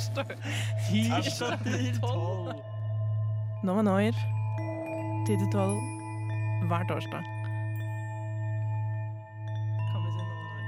Tirsdag til 12. Nova Noir, 10-12, hver torsdag. Kan vi si Nova Noir?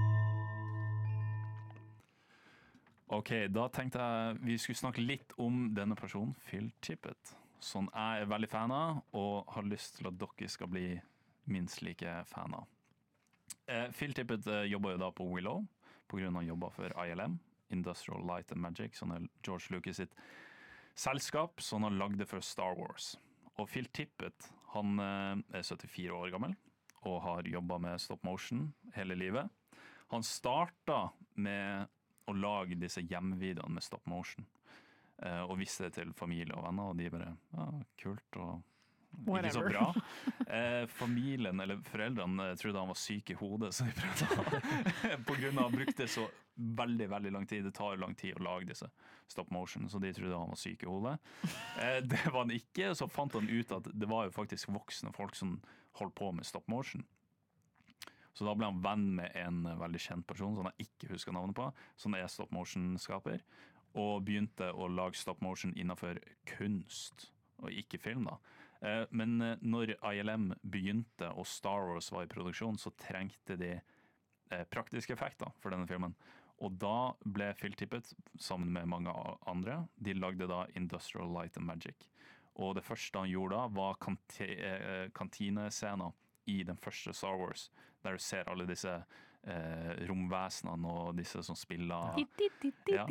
Ok, da tenkte jeg vi skulle snakke litt om denne personen, Phil Tippett, som jeg veldig fan av, og har lyst til at dere skal bli minst like fan av. Phil Tippett jobber jo da på Willow, på grunn av han jobber for ILM, Industrial Light and Magic, som er George Lucas sitt selskap som han lagde for Star Wars. Og Phil Tippett, han er 74 år gammel, og har jobbet med stop motion hele livet. Han startet med å lage disse hjemmevideoene med stop motion, og viste det til familie og venner, og de bare, ja, kult, og ikke så bra. Familien, eller foreldrene, trodde han var syk i hodet, så de prøvde på grunn av han brukte så veldig, veldig lang tid. Det tar lang tid å lage disse stop motion, så de trodde han var syk i hodet. Det var han ikke, så fant han ut at det var jo faktisk voksne folk som holdt på med stop motion. Så da ble han venn med en veldig kjent person, som jeg ikke husker navnet på, som er stop motion-skaper, og begynte å lage stop motion innenfor kunst, og ikke film da. Men når ILM begynte og Star Wars var i produksjon, så trengte de praktiske effekter for denne filmen. Og da ble Phil Tippett, sammen med mange andre, de lagde da Industrial Light and Magic. Og det første han gjorde da var kantinescener i den første Star Wars, der du ser alle disse romvesenene og disse som spiller. Ja.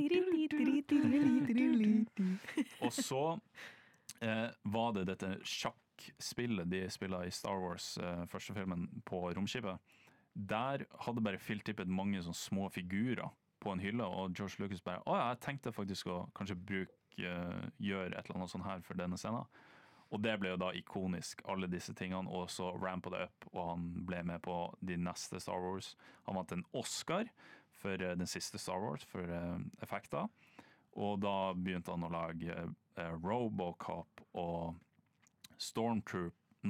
Og så var det dette sjakkspillet de spiller i Star Wars, første filmen på romskipet. Der hadde bare Phil Tippett mange sånne små figurer på en hylle, og George Lucas bare, jeg tenkte faktisk å kanskje gjøre et eller annet sånt her for denne scenen. Og det ble jo da ikonisk, alle disse tingene, og så rampet det opp, og han ble med på de neste Star Wars. Han vant en Oscar for den siste Star Wars, for effekter. Og da begynte han å lage Robocop og Stormstars.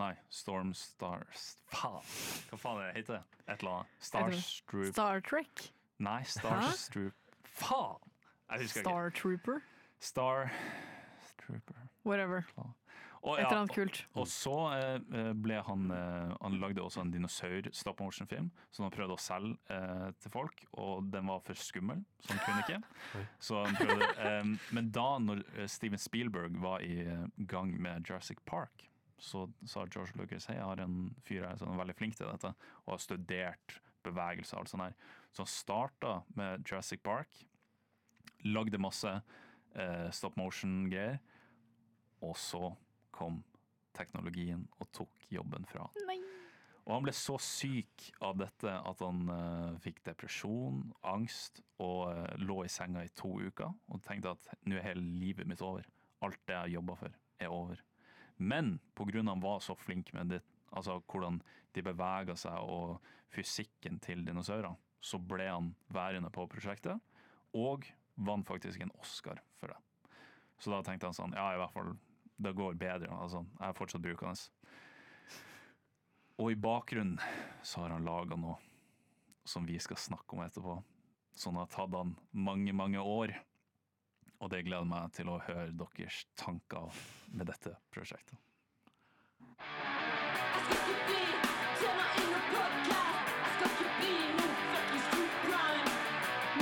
Hva faen det heter det? Et eller annet. Star Trek? Nei, Starstrup. Faen! Jeg husker ikke. Star Trooper? Star Trooper. Whatever. Og, et eller annet kult. Og så ble han lagde også en dinosaur stop motion film som han prøvde å selge til folk, og den var for skummel, så han kunne ikke. Så han prøvde, men da når Steven Spielberg var i gang med Jurassic Park, så sa George Lucas, hei, jeg har en fyr her som er veldig flink til dette, og har studert bevegelse og alt sånt her. Så han startet med Jurassic Park, lagde masse stop motion greier, og så kom teknologien og tok jobben fra han. Nei. Og han ble så syk av dette at han fikk depresjon, angst, og lå i senga i 2 uker, og tenkte at nå er hele livet mitt over. Alt det jeg jobbet for er over. Men på grunn av han var så flink med det, altså hvordan de beveget seg og fysikken til dinosaurene, så ble han værende på prosjektet, og vant faktisk en Oscar for det. Så da tenkte han sånn, ja, i hvert fall, det går bedre, altså, jeg er fortsatt brukende. Og i bakgrunnen så har han laget noe som vi skal snakke om etterpå, som har tatt han mange, mange år. Og det gleder meg til å høre deres tanker med dette prosjektet.